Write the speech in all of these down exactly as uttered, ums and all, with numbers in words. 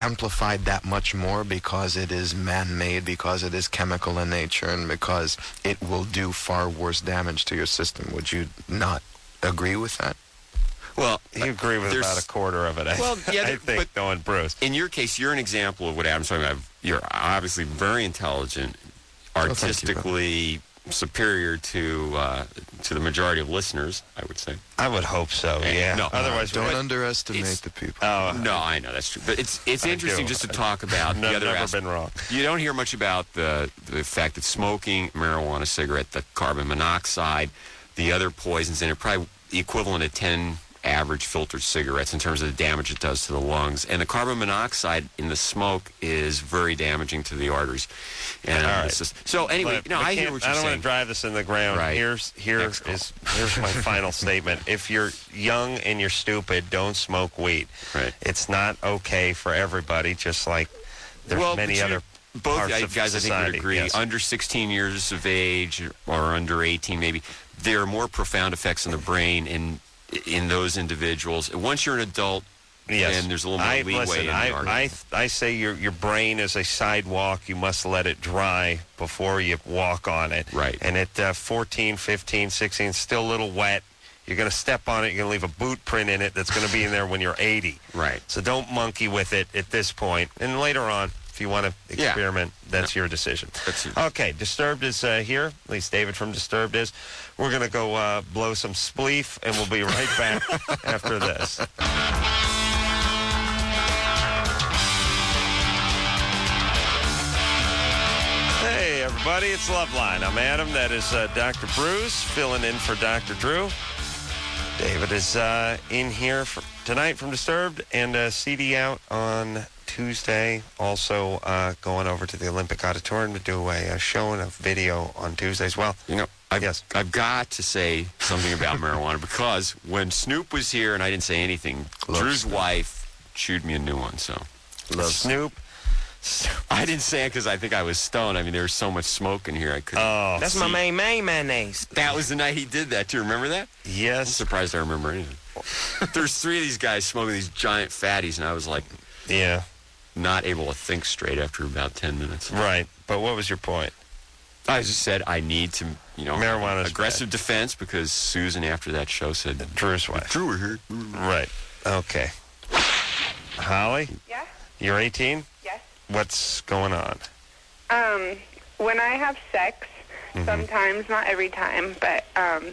amplified that much more because it is man-made, because it is chemical in nature, and because it will do far worse damage to your system. Would you not agree with that? Well, you agree with about a quarter of it, I, well, yeah, I think, but knowing Bruce. In your case, you're an example of what Adam's talking about. You're obviously very intelligent, artistically you, superior to uh, to the majority of listeners, I would say. I would hope so, and, yeah. No, Otherwise, don't underestimate the people. Oh, no, I know, that's true. But it's it's I interesting do. just to talk about the I've other never aspect. been wrong. You don't hear much about the, the fact that smoking, marijuana, cigarette, the carbon monoxide, the other poisons in it, probably the equivalent of ten average filtered cigarettes in terms of the damage it does to the lungs. And the carbon monoxide in the smoke is very damaging to the arteries. And All right. it's just, so anyway, But no, we I hear can't- what you're I don't saying. want to drive this in the ground. Right. Here's here Next call. is here's my final statement. If you're young and you're stupid, don't smoke weed. Right. It's not okay for everybody, just like there's well, many but you- other both parts guys, of guys I think society. would agree. Yes. Under sixteen years of age or under eighteen, maybe there are more profound effects on the brain in in those individuals. Once you're an adult, Yes. and there's a little more I, leeway listen, in the I, argument. I, I say your your brain is a sidewalk. You must let it dry before you walk on it. Right. And at uh, fourteen, fifteen, sixteen, it's still a little wet. You're going to step on it. You're going to leave a boot print in it that's going to be in there when you're eighty. Right. So don't monkey with it at this point. And later on, if you want to Yeah. experiment, that's your decision. That's it. Okay, Disturbed is uh, here. At least David from Disturbed is. We're going to go uh, blow some spleef, and we'll be right back after this. Hey, everybody, it's Loveline. I'm Adam. That is uh, Doctor Bruce, filling in for Doctor Drew. David is uh, in here for tonight from Disturbed, and uh, C D out on Tuesday. Also uh, going over to the Olympic Auditorium to do a, a show and a video on Tuesday as well. You know, I've, Yes. I've got to say something about marijuana because when Snoop was here and I didn't say anything, Love Drew's Snoop. wife chewed me a new one, so. Love Snoop. I didn't say it because I think I was stoned. I mean, there was so much smoke in here I couldn't. Oh, That's my main main mayonnaise. That was the night he did that, too. Remember that? I'm yes. surprised I remember anything. There's three of these guys smoking these giant fatties, and I was like Yeah, not able to think straight after about ten minutes. right. But what was your point? I just said I need to, you know, Marijuana's aggressive defense because Susan after that show said, Drew's wife. Drew, we're here. Right. Okay. Holly, Yeah? you're eighteen? Yes. What's going on? Um, when I have sex, Mm-hmm. sometimes, not every time, but um,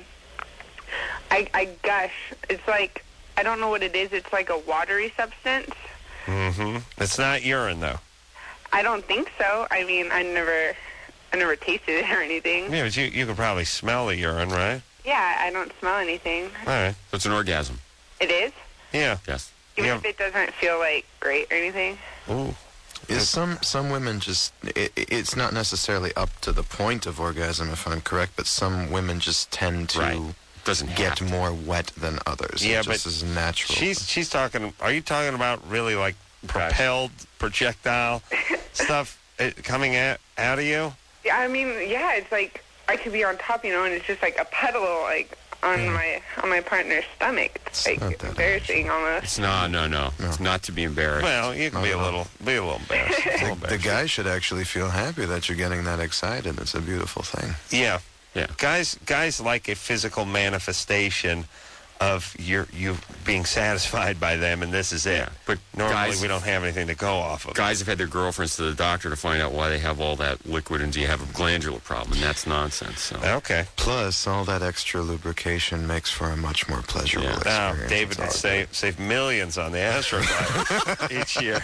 I, I gush. It's like, I don't know what it is. It's like a watery substance. Mm-hmm. It's not urine, though. I don't think so. I mean, I never, I never tasted it or anything. Yeah, but you, you can probably smell the urine, right? Yeah, I don't smell anything. All right. So it's an orgasm. It is? Yeah. Yes. Even Yeah. if it doesn't feel, like, great or anything? Ooh. Is some some women just it, it's not necessarily up to the point of orgasm if I'm correct, but some women just tend to Right. Doesn't get have to. more wet than others. Yeah, it just but is natural. She's she's talking. Are you talking about really like propelled projectile stuff uh, coming out out of you? Yeah, I mean, yeah, it's like, I could be on top, you know, and it's just like a puddle, like, on my on my partner's stomach. It's, It's not like, that embarrassing almost. It's no, no, no, It's not to be embarrassed. Well, you can be a Uh-huh. little be a little embarrassed. A little the, the embarrassed. guy should actually feel happy that you're getting that excited. It's a beautiful thing. Yeah. Yeah. Guys guys like a physical manifestation of your you being satisfied by them, and this is it. Yeah, but Normally guys- we don't have anything to go off of. Guys have had their girlfriends to the doctor to find out why they have all that liquid and do you have a glandular problem, and that's nonsense. So. Okay. Plus, all that extra lubrication makes for a much more pleasurable Yeah. Now, experience. David It's would all save, save millions on the AstroFlyer each year.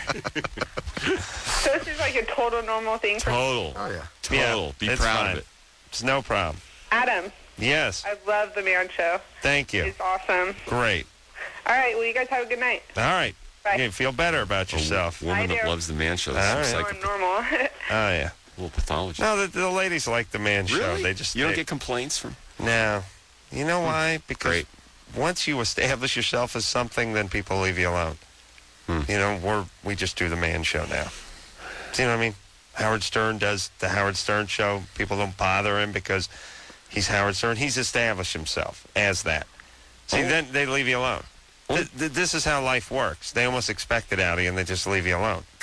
So this is like a total normal thing for Total. good. Oh yeah. Total. Yeah, Be it's proud fine. of it. It's no problem. Adam. Yes. I love the Man Show. Thank you. It's awesome. Great. All right, well, you guys have a good night. All right. Bye. You feel better about yourself. A woman I that do. loves the man show. All That's right. like Going a normal. Oh, yeah. little pathology. No, the, the ladies like the man show. Really? They just you don't they- get complaints from. No. You know why? Because Great. once you establish yourself as something, then people leave you alone. Hmm. You know, we're we just do the man show now. Do you know what I mean? Howard Stern does the Howard Stern show. People don't bother him because he's Howard Stern. He's established himself as that. See, Oh. then they leave you alone. Th- th- this is how life works. They almost expect it out of you, and they just leave you alone.